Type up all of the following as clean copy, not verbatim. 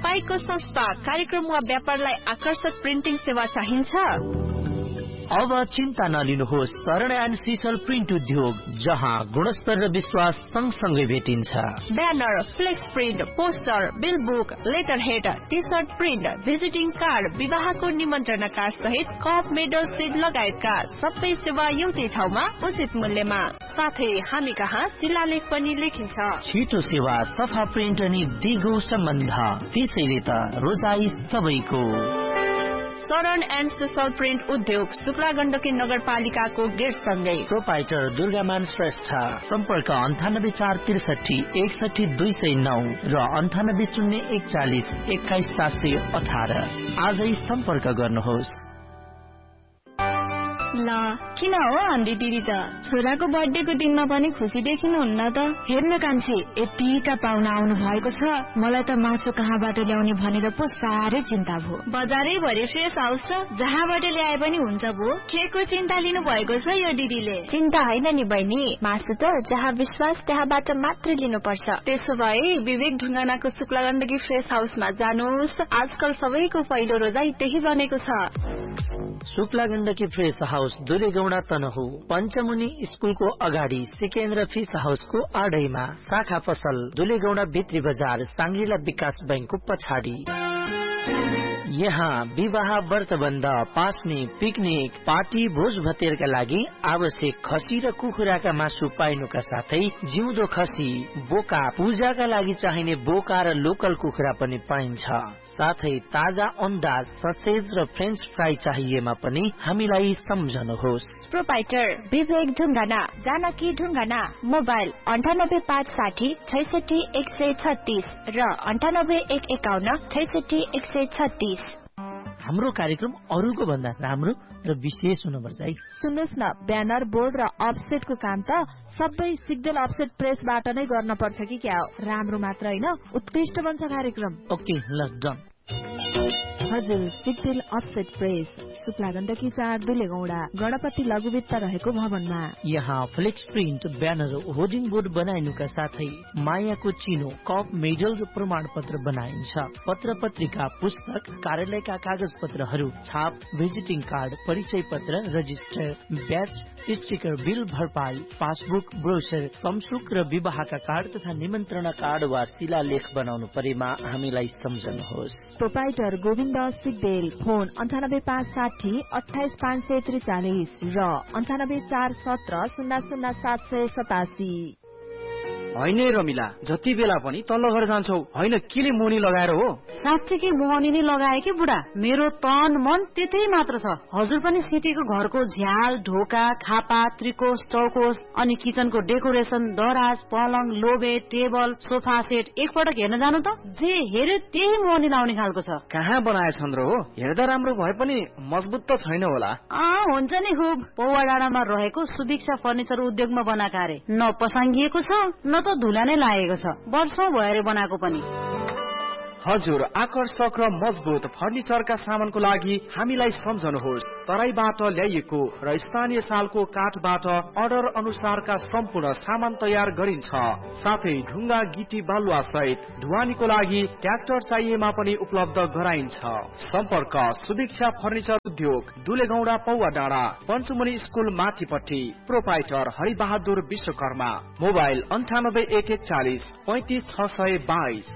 तपाईको संस्था कार्यक्रम वा व्यापारलाई आकर्षक प्रिन्टिङ सेवा चाहिन्छ? अब चिन्ता नलिनुहोस्। शरण एन्ड सिसल प्रिन्ट उद्योग, जहाँ गुणस्तर र विश्वास सँगसँगै भेटिन्छ। Banner, flex print, poster, bill book, letter head, T short print, visiting card, विवाहको निमन्त्रणा कार्ड सहित कप, मेडल, सिड लगायतका सबै सेवा एउटै ठाउँमा उचित मूल्यमा। साथै हामी कहाँ शिलालेख पनि लेखिन्छ। छिटो सेवा, सफा प्रिन्ट अनि दिगो सम्बन्ध, त्यसैले त रोजाई सबैको। शरण एन्ड सिसल प्रिन्ट उद्योग, शुक्ला गण्डकी नगरपालिकाको गेटसँगै। प्रोपाइटर दुर्गामान श्रेष्ठ। सम्पर्क 98463 61209 र 98041 21718। आजै सम्पर्क गर्नुहोस्। ल किन हो हाम्री दिदी त छोराको बर्थडेको दिनमा पनि खुसी देखिनुहुन्न त? हेर्न कान्छी, यतिका पाहुना आउनु भएको छ, मलाई त मासु कहाँबाट ल्याउने भनेर पो साह्रै चिन्ता भयो। बजारै भरि फ्रेस हाउस छ, जहाँबाट ल्याए पनि हुन्छ भो। केको चिन्ता लिनु भएको छ यो दिदीले? चिन्ता होइन नि बहिनी, मासु त जहाँ विश्वास त्यहाँबाट मात्र लिनुपर्छ। त्यसो भए विवेक ढुङ्गानाको शुक्ला गण्डकी फ्रेस हाउसमा जानुहोस्। आजकल सबैको पहिलो रोजाई त्यही बनेको छ। शुक्ला गण्डकी फ्रेस हाउस, दुलेगौडा तनहु, पञ्चमुनि स्कुलको अगाडि, सिकेन्द्र फिस हाउसको आडैमा, शाखा पसल दुलेगौडा भित्री बजार, साङ्ग्रिला विकास बैंकको पछाडि। यहाँ विवाह, व्रतबन्ध, पास्ने, पिकनिक, पार्टी, भोज भतेरका लागि आवश्यक खसी र कुखुराका मासु पाइनुका साथै जिउँदो खसी, बोका, पूजाका लागि चाहिने बोका र लोकल कुखुरा पनि पाइन्छ। साथै ताजा अन्डा, ससेज र फ्रेन्च फ्राई चाहिएमा पनि हामीलाई सम्झनुहोस्। प्रोपाइटर विवेक ढुङ्गाना, जानकी ढुङ्गाना। मोबाइल 9856 66 136 र 9851 66 136। हाम्रो कार्यक्रम अरूको भन्दा राम्रो र विशेष हुनुपर्छ है। सुन्नुहोस् न, ब्यानर, बोर्ड र अफसेटको काम त सबै सिग्देल अफसेट प्रेसबाट नै गर्न पर्छ कि क्या हो? राम्रो मात्र होइन, उत्कृष्ट बन्छ कार्यक्रम। ओके, ल डन। हजुर, सिग्देल अफसेट प्रेस, शुक्ला गण्डकी 4 दुलेगौडा, गणपति लघुवित्त रहेको भवनमा। यहाँ flex print, banner, hoarding board बनाइनुका साथै मायाको चिनो, कप, मेडल र प्रमाण पत्र बनाइन्छ। पत्र पत्रिका, पुस्तक, कार्यालयका कागज पत्रहरू, छाप, भिजिटिङ कार्ड, परिचय पत्र, रजिस्टर, ब्याच, स्टिकर, बिल भरपाई, पासबुक, ब्रोशर, कमसुक र विवाहका कार्ड तथा निमन्त्रणा कार्ड वा शिलालेख बनाउनु परेमा हामीलाई सम्झनुहोस्। प्रोपाइटर गोविन्द सिग्देल। फोन 98560 28543 र 98417 00787। होइन रमिला, जति बेला पनि तल्लो घर जान्छौ, होइन केले मोनी लगाएर हो? साँच्चै मोहनी नै लगाए कि बुढा, मेरो तन मन त्यतै मात्र छ। हजुर पनि सिटीको घरको झ्याल, ढोका, खापा, त्रिकोष, चौकोष अनि किचनको डेकोरेसन, दराज, पलङ, लोबे, टेबल, सोफा सेट एकपटक हेर्न जानु त। जे हेर्यो त्यही मोहनी लाउने खालको छ। कहाँ बनाएछन् र हो? हेर्दा राम्रो भए पनि मजबुत त छैन होला। हुन्छ नि खुब। पौवा डाँडामा रहेको सुभिक्षा फर्निचर उद्योगमा बनाएका अरे। न पसाङ्गिएको छ न त धुला नै लागेको छ। वर्षौं भएर बनाएको पनि। हजुर, आकर्षक र मजबुत फर्निचरका सामानको लागि हामीलाई सम्झनुहोस्। तराईबाट ल्याइएको र स्थानीय सालको काठबाट अर्डर अनुसारका सम्पूर्ण सामान तयार गरिन्छ। साथै ढुङ्गा, गिटी, बालुवा सहित ढुवानीको लागि ट्र्याक्टर चाहिएमा पनि उपलब्ध गराइन्छ। सम्पर्क सुभिक्षा फर्निचर उद्योग, दुलेगौडा, पौवा डाँडा, पञ्चमुनि स्कुल माथिपट्टि। प्रोपाइटर हरिबहादुर विश्वकर्मा। मोबाइल 98 141 35 622।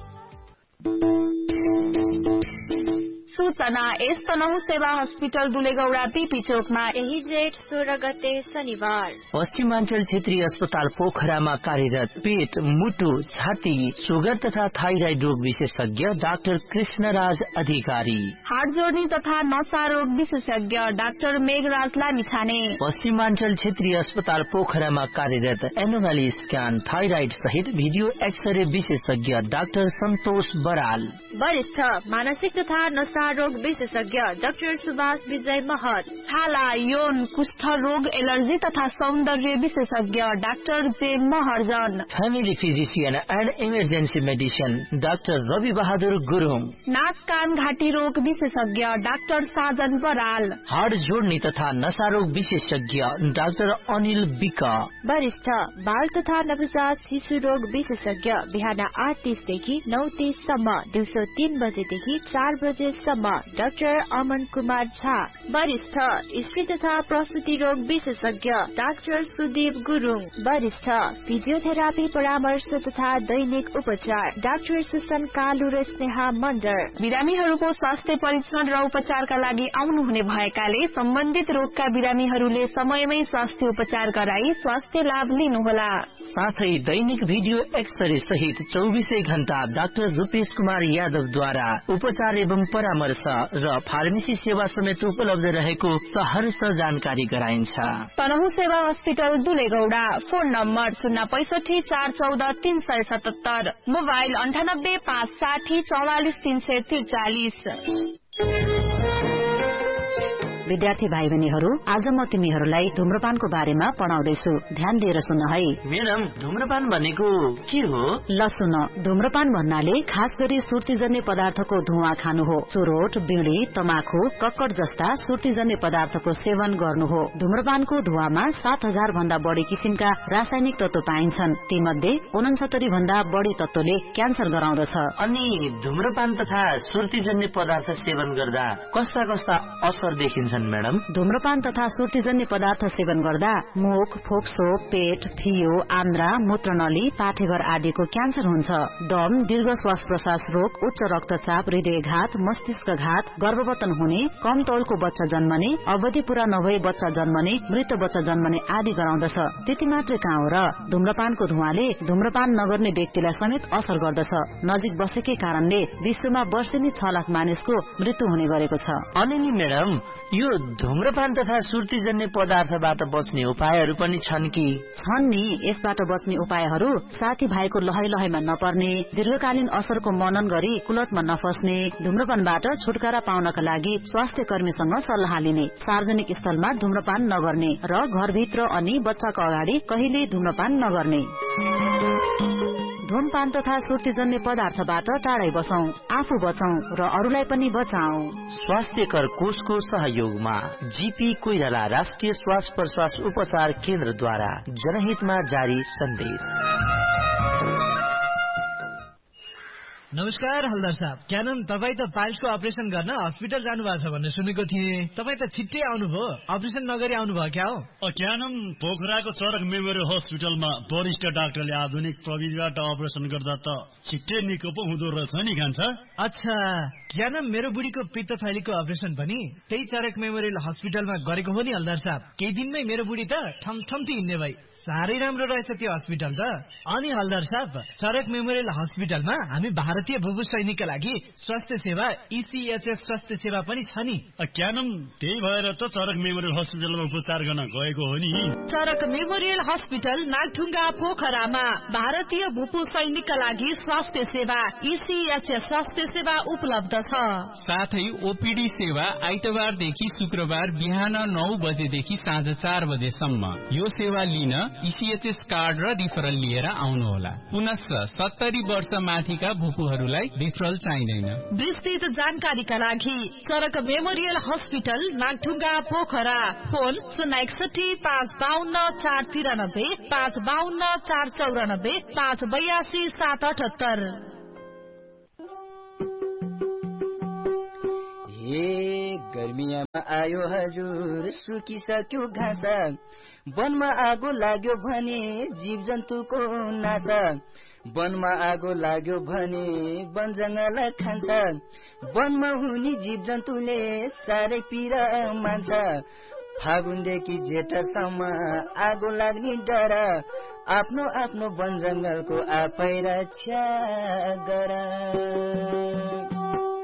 सूचना एस तनहु सेवा हस्पिटल दुलेगौडा पीपी चोकमा यही जेठ 16 गते शनिबार। पश्चिमाञ्चल क्षेत्रीय अस्पताल पोखरामा कार्यरत पेट, मुटु, छाती, सुगर तथा थाइराइड रोग विशेषज्ञ डाक्टर कृष्णराज अधिकारी। हार्ट जोड्नी तथा नसा रोग विशेषज्ञ डाक्टर मेघराज लामिछाने। पश्चिमाञ्चल क्षेत्रीय अस्पताल पोखरामा कार्यरत एनोमली स्क्यान, थाइराइड सहित भिडियो एक्सरे विशेषज्ञ डाक्टर सन्तोष बराल। वरिष्ठ मानसिक तथा नसा नसा रोग विशेषज्ञ डाक्टर सुभाष विजय महत, छाला यौन कुष्ठ रोग एलर्जी तथा सौन्दर्य विशेषज्ञ डाक्टर जे Maharjan, family physician and emergency medicine doctor Rabi Bahadur Gurung, नाक कान घाँटी रोग विशेषज्ञ डाक्टर साजन बराल, हाड जोड्ने तथा नशा रोग विशेषज्ञ डाक्टर अनिल विक, वरिष्ठ बाल तथा नवजात शिशु रोग विशेषज्ञ बिहान 8:30 देखि 9:30 सम्म, दिउँसो 3 बजेदेखि 4 बजेसम्म डाक्टर अमन कुमार झा, वरिष्ठ स्त्री तथा प्रसुति रोग विशेषज्ञ डाक्टर सुदीप गुरुङ, वरिष्ठ फिजियोथेरापी परामर्श तथा दैनिक उपचार डाक्टर सुसन कालु र स्नेहा मण्डर। बिरामीहरूको स्वास्थ्य परीक्षण र उपचारका लागि आउनुहुने भएकाले सम्बन्धित रोगका बिरामीहरूले समयमै स्वास्थ्य उपचार गराई स्वास्थ्य लाभ लिनुहोला। साथै दैनिक भिडियो एक्सरे सहित 24 घण्टा डाक्टर रूपेश कुमार यादवद्वारा उपचार एवं परामर्श र फार्मेसी सेवा समेत उपलब्ध रहेको सहर्ष जानकारी गराइन्छ। तनहु सेवा हस्पिटल दुलेगौडा, फोन नम्बर 065 414 377, मोबाइल 98 560 44 343। विद्यार्थी भाइ बहिनीहरू, आज म तिमीहरूलाई धूम्रपानको बारेमा पढाउँदैछु। ध्यान दिएर सुन है। म्याडम, धूम्रपान भनेको के हो? ल सुन, धूम्रपान भन्नाले खास गरी सुर्तीजन्य पदार्थको धुवा खानु हो। चुरोट, बीड़ी, तमाखु, कक्कड जस्ता सुर्तीजन्य पदार्थको सेवन गर्नु हो। धूम्रपानको धुवामा 7000 भन्दा बढी किसिमका रासायनिक तत्व पाइन्छन्। तीमध्ये 69 भन्दा बढी तत्वले क्यान्सर गराउँदछ। अनि धूम्रपान तथा सुर्तीजन्य पदार्थ सेवन गर्दा कस्ता कस्ता असर देखिन्छन् मैडम? धूम्रपान तथा सुर्तीजन्य पदार्थ सेवन गर्दा मुख, फोक्सो, पेट, फियो, आन्द्रा, मूत्रनली, पाठेघर आदिको क्यान्सर हुन्छ। दम, दीर्घ श्वास प्रश्वास रोग, उच्च रक्तचाप, हृदयघात, मस्तिष्कघात, गर्भवतन हुने, कम तौलको बच्चा जन्मने, अवधि पूरा नभए बच्चा जन्मने, मृत बच्चा जन्मने आदि गराउँदछ। त्यति मात्रै कहाँ हो र, धूम्रपानको धुवाले धूम्रपान नगर्ने व्यक्तिलाई समेत असर गर्दछ। नजिक बसेकै कारणले विश्वमा वर्षेनी 6 लाख मानिसको मृत्यु हुने गरेको छ। अनि नि मैडम, यो धूम्रपान तथा सुर्तीजन्य पदार्थबाट बच्ने उपायहरू पनि छन् कि? छन् नि। यसबाट बच्ने उपायहरू साथी भाइको लहै लहैमा नपर्ने, दीर्घकालीन असरको मनन गरी कुलतमा नफस्ने, धूम्रपानबाट छुटकारा पाउनका लागि स्वास्थ्य कर्मीसँग सल्लाह लिने, सार्वजनिक स्थलमा धूम्रपान नगर्ने र घरभित्र अनि बच्चाको अगाडि कहिले धूम्रपान नगर्ने। धूमपान तथा सुर्तीजन्य पदार्थबाट टाढै बसौं, आफू बचौं र अरूलाई पनि बचाऊ। स्वास्थ्यकर कोषको सहयोगमा जीपी कोइराला राष्ट्रिय श्वास प्रश्वास उपचार केन्द्रद्वारा जनहितमा जारी सन्देश। नमस्कार हल्दार साहब, क्यानन तपाईँ त पाइल्सको अपरेसन गर्न हस्पिटल जानु भएको छ भन्ने सुनेको थिएँ। तपाईँ त छिट्टै आउनुभयो, अपरेसन नगरी आउनुभयो क्या हो? क्यानन पोखराको चरक मेमोरियल हस्पिटलमा वरिष्ठ डाक्टरले आधुनिक प्रविधिबाट अपरेसन गर्दा त छिट्टै निको पो हुँदो रहेछ नि कान्छ। अच्छा, क्यानन मेरो बुढीको पित्त थैलीको अपरेसन पनि त्यही चरक मेमोरियल हस्पिटलमा गरेको हो नि हल्दार साहब। केही दिनमै मेरो बुढी त ठमठम्ती हिँड्ने भई। साह्रै राम्रो रहेछ त्यो हस्पिटल त। अनि हल्दार साहब, चरक मेमोरियल हस्पिटलमा हामी भारतीय भूभू सैनिकका लागि स्वास्थ्य सेवा ECHS स्वास्थ्य सेवा पनि छ नि। क्यानम त्यही भएर त चरक मेमोरियल हस्पिटलमा उपचार गर्न गएको हो नि। चरक मेमोरियल हस्पिटल नागढुङ्गा पोखरामा भारतीय भूपू सैनिकका लागि स्वास्थ्य सेवा ECHS स्वास्थ्य सेवा उपलब्ध छ। साथै ओपीडी सेवा आइतबारदेखि शुक्रबार बिहान 9 बजेदेखि साँझ 4 बजेसम्म। यो सेवा लिन ECHS कार्ड र रिफरल लिएर आउनुहोला। पुनश्च 70 वर्ष माथिका भूपूहरूलाई रिफरल चाहिँदैन। विस्तृत जानकारीका लागि चरक memorial hospital Nagdhunga Pokhara, phone 061 552 493 552 494 582 778। गर्मीमा आयो हजुर, सुकिसक्यो घाँस, वनमा आगो लाग्यो भने जीव जन्तुको नाता, वनमा आगो लाग्यो भने वन जंगल खान्छ, वनमा हुने जीव जन्तुले साह्रै पीडा मान्छ। फागुनदेखि जेठसम्म आगो लाग्ने डर, आफ्नो आफ्नो वन जंगलको आफै रक्षा गर।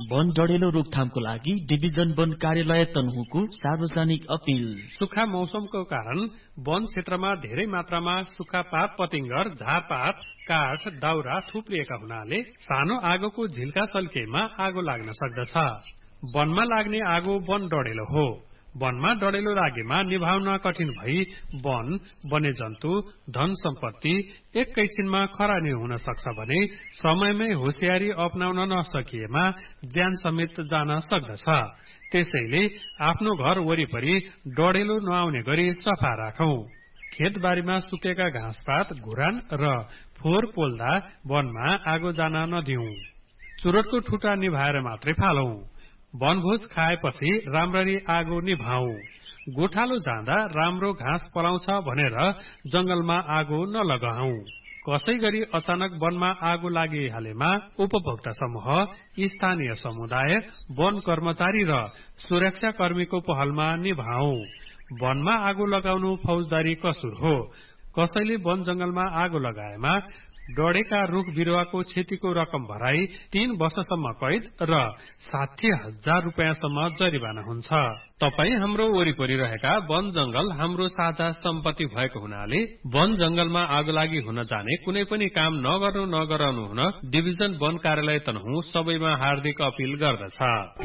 वन डढेलो रोकथामको लागि डिभिजन वन कार्यालय तनहुको सार्वजनिक अपील। सुक्खा मौसमको कारण वन क्षेत्रमा धेरै मात्रामा सुक्खा पात पतिंगर, झारपात, काठ, दाउरा थुप्रिएका हुनाले सानो आगोको झिल्का सल्केमा आगो लाग्न सक्दछ। वनमा लाग्ने आगो वन डढेलो हो। वनमा डढेलो लागेमा निभाउन कठिन भई वन, वन्यजन्तु, धन सम्पत्ति एकैछिनमा खरानी हुन सक्छ भने समयमै होशियारी अपनाउन नसकिएमा ज्यान समेत जान सक्दछ। त्यसैले आफ्नो घर वरिपरि डढेलो नआउने गरी सफा राखौं। खेतबारीमा सुकेका घाँसपात, घुरान र फोहोर पोल्दा वनमा आगो जान नदिऊ। चुरोटको ठुटा निभाएर मात्रै फालौं। वनभोज खाएपछि राम्ररी आगो निभाऊ। गोठालो जाँदा राम्रो घाँस पलाउँछ भनेर जंगलमा आगो नलगाऊ। कसै गरी अचानक वनमा आगो लागिहालेमा उपभोक्ता समूह, स्थानीय समुदाय, वन कर्मचारी र सुरक्षा कर्मीको पहलमा निभाऊ। वनमा आगो लगाउनु फौजदारी कसुर हो। कसैले वन जंगलमा आगो लगाएमा डढेका रुख बिरुवाको क्षतिको रकम भराई 3 वर्षसम्म कैद र 60,000 रुपियाँसम्म जरिवाना हुन्छ। तपाई हाम्रो वरिपरि रहेका वन जंगल हाम्रो साझा सम्पत्ति भएको हुनाले वन जंगलमा आगो लागि हुन जाने कुनै पनि काम नगराउनु हुन डिभिजन वन कार्यालय तनहुँ सबैमा हार्दिक अपील गर्दछ।